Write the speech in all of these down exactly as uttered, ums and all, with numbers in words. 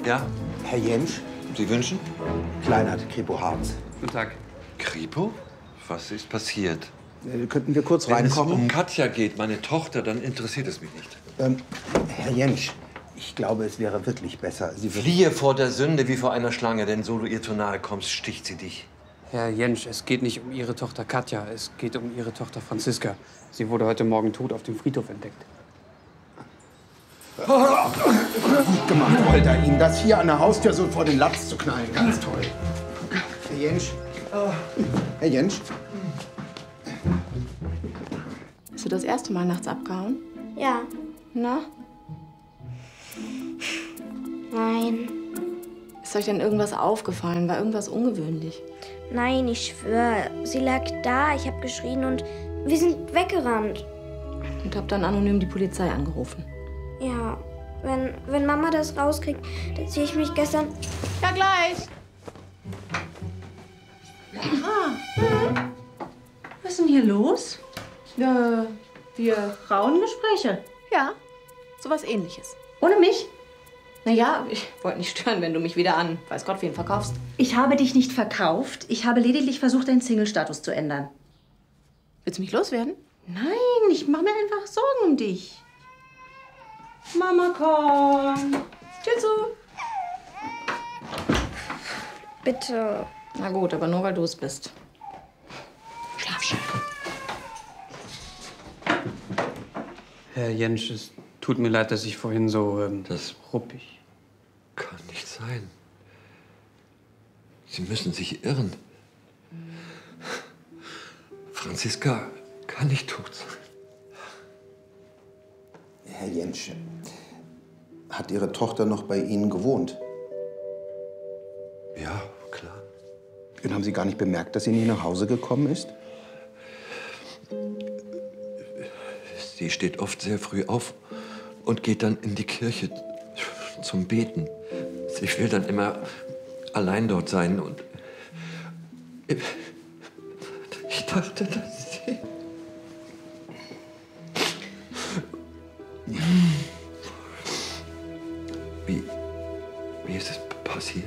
Ja? Herr Jentsch? Sie wünschen? Kleinert, Kripo Harz. Guten Tag. Kripo? Was ist passiert? Äh, könnten wir kurz Wenn reinkommen? es um Katja geht, meine Tochter, dann interessiert es mich nicht. Ähm, Herr Jentsch, ich glaube, es wäre wirklich besser, Sie würden... Fliehe vor der Sünde wie vor einer Schlange, denn so du ihr zu nahe kommst, sticht sie dich. Herr Jentsch, es geht nicht um Ihre Tochter Katja, es geht um Ihre Tochter Franziska. Sie wurde heute Morgen tot auf dem Friedhof entdeckt. Gut gemacht, Holter, Ihnen das hier an der Haustür so vor den Latz zu knallen. Ganz toll. Herr Jentsch? Herr Jentsch? Bist du das erste Mal nachts abgehauen? Ja. Na? Nein. Ist euch denn irgendwas aufgefallen? War irgendwas ungewöhnlich? Nein, ich schwöre. Sie lag da, ich habe geschrien und wir sind weggerannt. Und hab dann anonym die Polizei angerufen? Ja. Wenn, wenn Mama das rauskriegt, dann ziehe ich mich gestern... Ja, gleich. Was ist denn hier los? Ja, Wir Frauengespräche. ja, sowas Ähnliches. Ohne mich? Naja, ich wollte nicht stören, wenn du mich wieder an weiß Gott wen verkaufst. Ich habe dich nicht verkauft. Ich habe lediglich versucht, deinen Single-Status zu ändern. Willst du mich loswerden? Nein, ich mache mir einfach Sorgen um dich. Mama, komm. Tür zu. Bitte. Na gut, aber nur weil du es bist. Schlaf schön. Herr Jentsch, es tut mir leid, dass ich vorhin so ähm, Das ruppig... kann nicht sein. Sie müssen sich irren. Franziska kann nicht tot sein. Herr Jentsch, hat Ihre Tochter noch bei Ihnen gewohnt? Ja, klar. Und haben Sie gar nicht bemerkt, dass sie nicht nach Hause gekommen ist? Sie steht oft sehr früh auf und geht dann in die Kirche zum Beten. Sie will dann immer allein dort sein und ich dachte, dass sie... Wie, wie ist es passiert?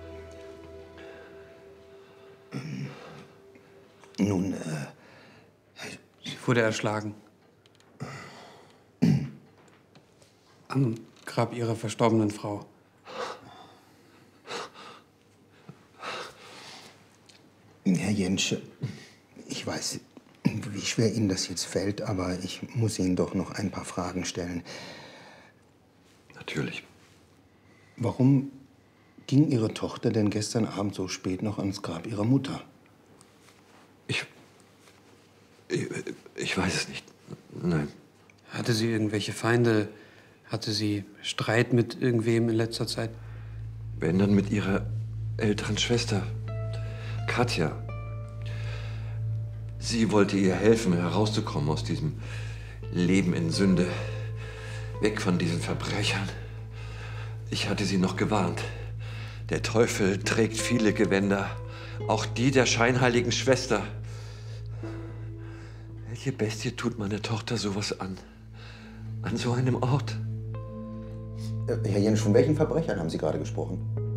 Nun, äh, Sie wurde erschlagen. Am Grab ihrer verstorbenen Frau. Herr Jentsch, ich weiß, wie schwer Ihnen das jetzt fällt, aber ich muss Ihnen doch noch ein paar Fragen stellen. Natürlich. Warum ging Ihre Tochter denn gestern Abend so spät noch ans Grab ihrer Mutter? Ich, ich, ich weiß es nicht. Nein. Hatte sie irgendwelche Feinde? Hatte sie Streit mit irgendwem in letzter Zeit? Wenn dann mit ihrer älteren Schwester, Katja. Sie wollte ihr helfen, herauszukommen aus diesem Leben in Sünde. Weg von diesen Verbrechern. Ich hatte sie noch gewarnt. Der Teufel trägt viele Gewänder, auch die der scheinheiligen Schwester. Welche Bestie tut meine Tochter sowas an? An so einem Ort? Äh, Herr Jentsch, von welchen Verbrechern haben Sie gerade gesprochen?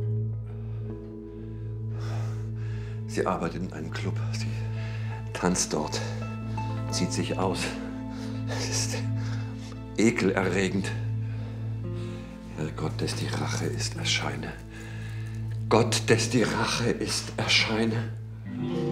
Sie arbeitet in einem Club. Sie tanzt dort, zieht sich aus. Es ist ekelerregend. Herr Gott, des die Rache ist, erscheine. Gott, des die Rache ist, erscheine.